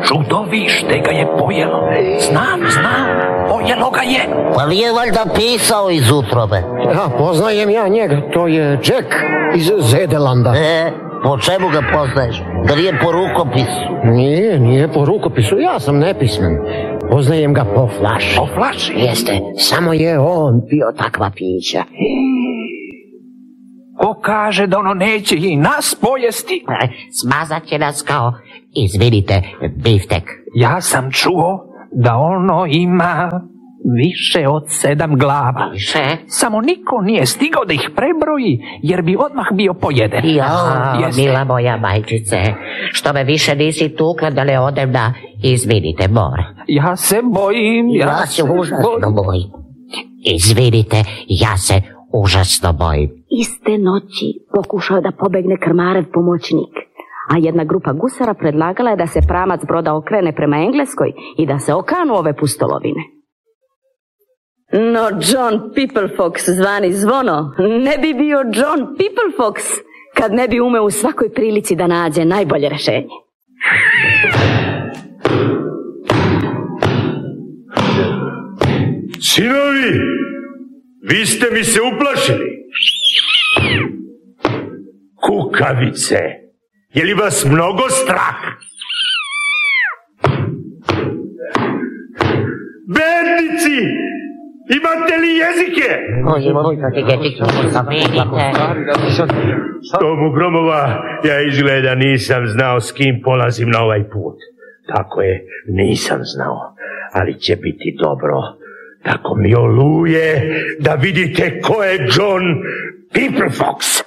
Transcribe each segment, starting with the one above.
Čudovište ga je pojelo. Znam, pojelo ga je. Pa nije valjda pisao iz utrobe? Ja, poznajem ja njega, to je Jack iz Zedelanda. Po čemu ga poznaješ? Da nije po rukopisu? Nije po rukopisu, ja sam nepismen. Poznajem ga po flaši. Po flaši? Jeste, samo je on pio takva pića. Ko kaže da ono neće i nas pojesti? Smazat će nas kao, izvinite, biftek. Ja sam čuo da ono ima više od 7 glava. Više? Samo niko nije stigao da ih prebroji, jer bi odmah bio pojeden. Mila moja majčice, što me više nisi tukla da ne odem na izvinite more. Ja se bojim. Ja se užasno bojim. Izvinite, ja se užasno bojim. Iste noći pokušao da pobegne krmarev pomoćnik, a jedna grupa gusara predlagala je da se pramac broda okrene prema Engleskoj i da se okanu ove pustolovine. No John Pipplefox, zvani Zvono, ne bi bio John Pipplefox kad ne bi umeo u svakoj prilici da nađe najbolje rešenje. Sinovi, vi ste mi se uplašili. Kukavice, je li vas mnogo strah? Bednici, imate li jezike? Tomu Gromova, ja izgleda nisam znao s kim polazim na ovaj put. Tako je, nisam znao, ali će biti dobro. Tako mi oluje da vidite ko je John Pipplefox.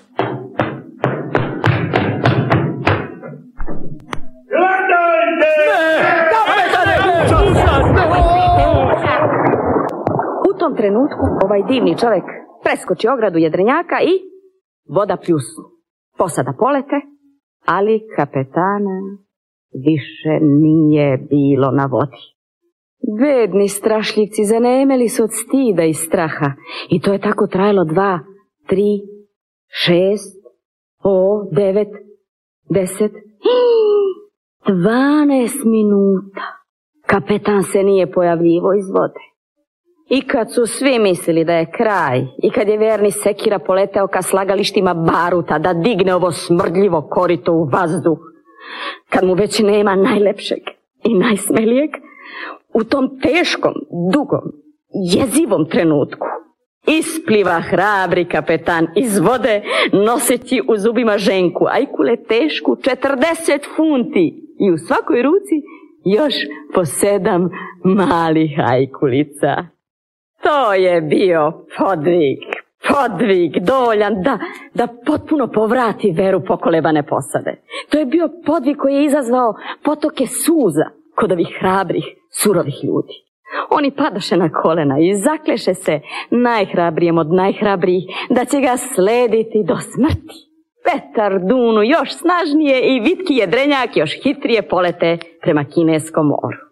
U tom trenutku ovaj divni čovjek preskoči ogradu jedrenjaka i voda pljusnu. Posada polete, ali kapetana više nije bilo na vodi. Bedni strašljivci zanemeli su od stida i straha i to je tako trajalo 2, 3, 6, 9, 10, 12 minuta. Kapetan se nije pojavljivo iz vode. I kad su svi mislili da je kraj, i kad je verni sekira poleteo ka slagalištima baruta da digne ovo smrdljivo korito u vazduh, kad mu već nema najlepšeg i najsmelijeg, u tom teškom, dugom, jezivom trenutku ispliva hrabri kapetan iz vode noseći u zubima ženku, ajkule tešku 40 funti i u svakoj ruci još po 7 malih ajkulica. To je bio podvig dovoljan da potpuno povrati veru pokolebane posade. To je bio podvig koji je izazvao potoke suza kod ovih hrabrih, surovih ljudi. Oni padaše na kolena i zakleše se najhrabrijem od najhrabrijih da će ga slediti do smrti. Vetar dunu još snažnije i vitki jedrenjak još hitrije polete prema Kineskom moru.